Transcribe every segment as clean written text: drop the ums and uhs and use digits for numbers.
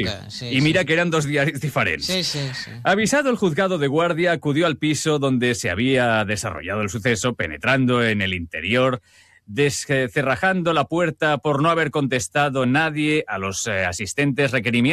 y mira que eran dos diarios diferentes. Sí. Avisado el juzgado de guardia, acudió al piso donde se había desarrollado el suceso, penetrando en el interior, descerrajando la puerta por no haber contestado nadie a los insistentes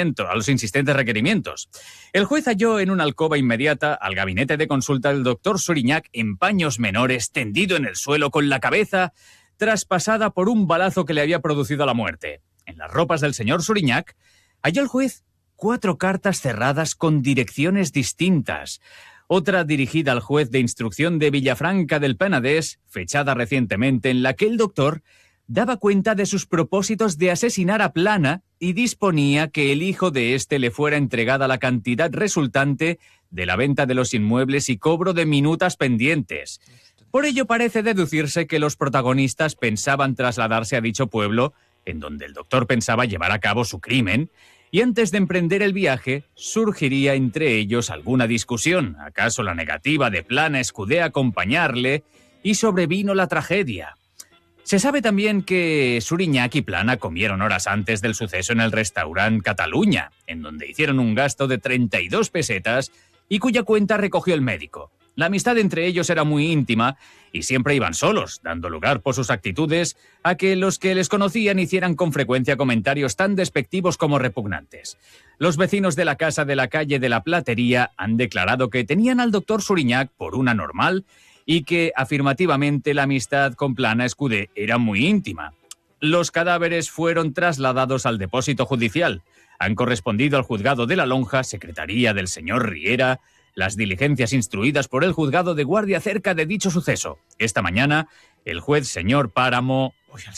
requerimientos. El juez halló en una alcoba inmediata al gabinete de consulta del doctor Suriñac en paños menores, tendido en el suelo con la cabeza traspasada por un balazo que le había producido la muerte. En las ropas del señor Suriñac halló el juez 4 cartas cerradas con direcciones distintas. Otra dirigida al juez de instrucción de Villafranca del Penedès, fechada recientemente, en la que el doctor daba cuenta de sus propósitos de asesinar a Plana y disponía que el hijo de éste le fuera entregada la cantidad resultante de la venta de los inmuebles y cobro de minutas pendientes. Por ello parece deducirse que los protagonistas pensaban trasladarse a dicho pueblo, en donde el doctor pensaba llevar a cabo su crimen, y antes de emprender el viaje, surgiría entre ellos alguna discusión, acaso la negativa de Plana Escudé a acompañarle, y sobrevino la tragedia. Se sabe también que Suriñac y Plana comieron horas antes del suceso en el restaurante Cataluña, en donde hicieron un gasto de 32 pesetas y cuya cuenta recogió el médico. La amistad entre ellos era muy íntima y siempre iban solos, dando lugar por sus actitudes a que los que les conocían hicieran con frecuencia comentarios tan despectivos como repugnantes. Los vecinos de la casa de la calle de la Platería han declarado que tenían al doctor Suriñac por una normal y que afirmativamente la amistad con Plana Escudé era muy íntima. Los cadáveres fueron trasladados al depósito judicial. Han correspondido al juzgado de la Lonja, secretaría del señor Riera, las diligencias instruidas por el juzgado de guardia acerca de dicho suceso. Esta mañana, el juez señor Páramo...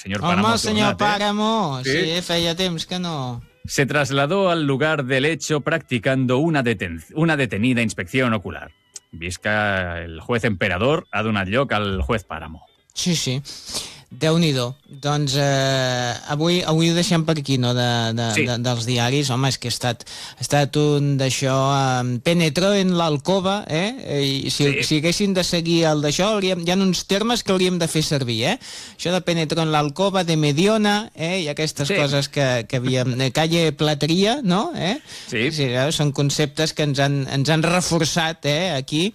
Senyor Páramo, sí, feia temps que no... Se trasladó al lugar del hecho practicando una detenida inspección ocular. Visca el juez emperador ha donat lloc al juez Páramo. Sí. Déu-n'hi-do. Doncs avui ho deixem per aquí, no? Dels diaris. Home, és que ha estat un d'això... Penetró en l'alcova, I si haguéssim de seguir el d'això, hi ha uns termes que hauríem de fer servir, Això de penetró en l'alcova, de Mediona, i aquestes coses que havíem... Calle Plateria, no? Sí, són conceptes que ens han reforçat, aquí.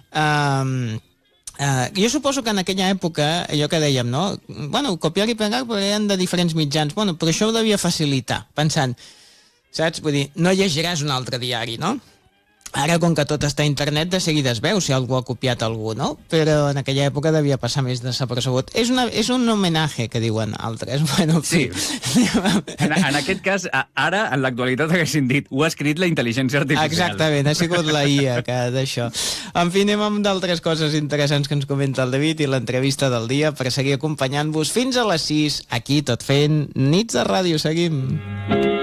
Jo suposo que en aquella època, allò que dèiem, no? Bueno, copiar i pegar eren de diferents mitjans. Bueno, però això ho devia facilitar, pensant, saps? Vull dir, no llegiràs un altre diari, no? Ara, com que tot està a internet, de seguida es veu si algú ha copiat algú, no? Però en aquella època devia passar més desapercebut. És un homenatge, que diuen altres. Bueno, sí. En aquest cas, ara, en l'actualitat haguessin dit, ho ha escrit la intel·ligència artificial. Exactament, ha sigut la IA que d'això. En fi, anem amb d'altres coses interessants que ens comenta el David i l'entrevista del dia per seguir acompanyant-vos fins a les 6, aquí tot fent Nits de Ràdio. Seguim.